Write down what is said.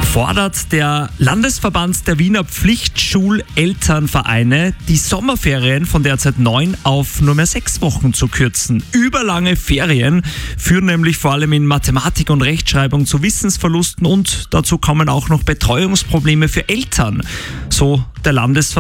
fordert der Landesverband der Wiener Pflichtschulelternvereine, die Sommerferien von derzeit 9 auf nur mehr 6 Wochen zu kürzen. Überlange Ferien führen nämlich vor allem in Mathematik und Rechtschreibung zu Wissensverlusten und dazu kommen auch noch Betreuungsprobleme für Eltern, so der Landesverband